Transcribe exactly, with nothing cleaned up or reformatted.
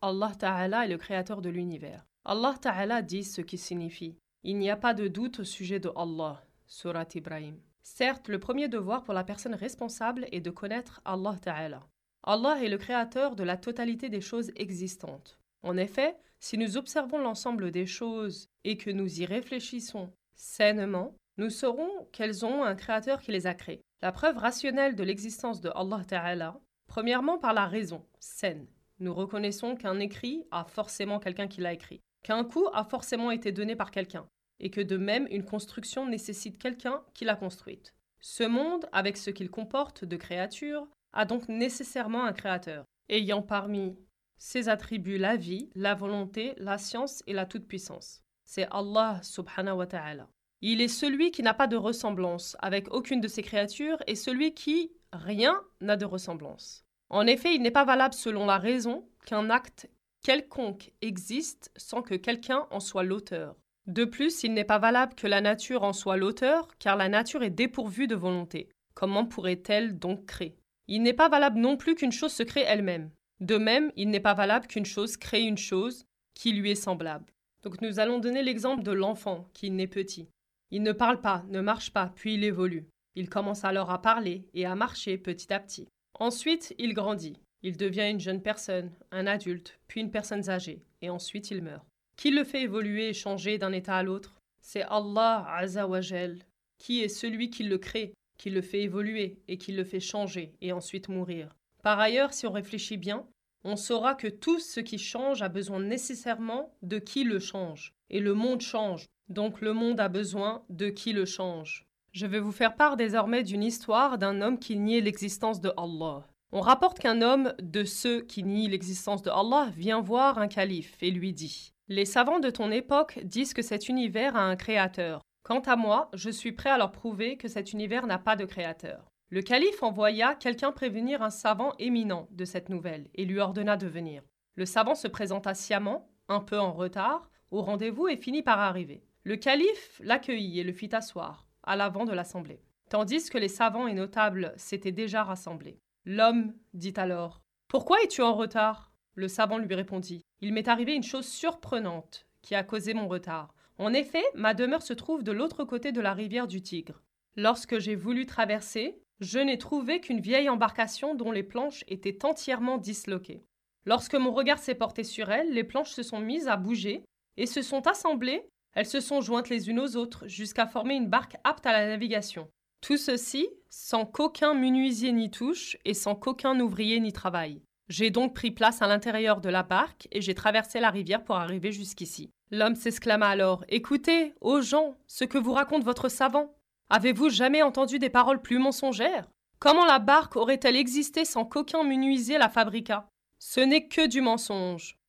Allah Ta'ala est le créateur de l'univers. Allah Ta'ala dit ce qui signifie « Il n'y a pas de doute au sujet de Allah » Surat Ibrahim. Certes, le premier devoir pour la personne responsable est de connaître Allah Ta'ala. Allah est le créateur de la totalité des choses existantes. En effet, si nous observons l'ensemble des choses et que nous y réfléchissons sainement, nous saurons qu'elles ont un créateur qui les a créées. La preuve rationnelle de l'existence de Allah Ta'ala, premièrement par la raison, saine. Nous reconnaissons qu'un écrit a forcément quelqu'un qui l'a écrit, qu'un coup a forcément été donné par quelqu'un, et que de même une construction nécessite quelqu'un qui l'a construite. Ce monde, avec ce qu'il comporte de créatures, a donc nécessairement un créateur, ayant parmi ses attributs la vie, la volonté, la science et la toute-puissance. C'est Allah subhanahu wa ta'ala. Il est celui qui n'a pas de ressemblance avec aucune de ses créatures et celui qui, rien, n'a de ressemblance. En effet, il n'est pas valable selon la raison qu'un acte quelconque existe sans que quelqu'un en soit l'auteur. De plus, il n'est pas valable que la nature en soit l'auteur, car la nature est dépourvue de volonté. Comment pourrait-elle donc créer? Il n'est pas valable non plus qu'une chose se crée elle-même. De même, il n'est pas valable qu'une chose crée une chose qui lui est semblable. Donc nous allons donner l'exemple de l'enfant qui naît petit. Il ne parle pas, ne marche pas, puis il évolue. Il commence alors à parler et à marcher petit à petit. Ensuite, il grandit. Il devient une jeune personne, un adulte, puis une personne âgée, et ensuite il meurt. Qui le fait évoluer et changer d'un état à l'autre? C'est Allah Azza wa Jal, qui est celui qui le crée, qui le fait évoluer et qui le fait changer et ensuite mourir. Par ailleurs, si on réfléchit bien, on saura que tout ce qui change a besoin nécessairement de qui le change. Et le monde change, donc le monde a besoin de qui le change. Je vais vous faire part désormais d'une histoire d'un homme qui niait l'existence de Allah. On rapporte qu'un homme de ceux qui nient l'existence de Allah vient voir un calife et lui dit « Les savants de ton époque disent que cet univers a un créateur. Quant à moi, je suis prêt à leur prouver que cet univers n'a pas de créateur. » Le calife envoya quelqu'un prévenir un savant éminent de cette nouvelle et lui ordonna de venir. Le savant se présenta sciemment, un peu en retard, au rendez-vous et finit par arriver. Le calife l'accueillit et le fit asseoir, à l'avant de l'assemblée, tandis que les savants et notables s'étaient déjà rassemblés. L'homme dit alors « Pourquoi es-tu en retard ?» Le savant lui répondit « Il m'est arrivé une chose surprenante qui a causé mon retard. En effet, ma demeure se trouve de l'autre côté de la rivière du Tigre. Lorsque j'ai voulu traverser, je n'ai trouvé qu'une vieille embarcation dont les planches étaient entièrement disloquées. Lorsque mon regard s'est porté sur elle, les planches se sont mises à bouger et se sont assemblées. Elles se sont jointes les unes aux autres jusqu'à former une barque apte à la navigation. Tout ceci sans qu'aucun menuisier n'y touche et sans qu'aucun ouvrier n'y travaille. J'ai donc pris place à l'intérieur de la barque et j'ai traversé la rivière pour arriver jusqu'ici. » L'homme s'exclama alors « Écoutez, ô gens, ce que vous raconte votre savant. Avez-vous jamais entendu des paroles plus mensongères? Comment la barque aurait-elle existé sans qu'aucun menuisier la fabriquât? Ce n'est que du mensonge.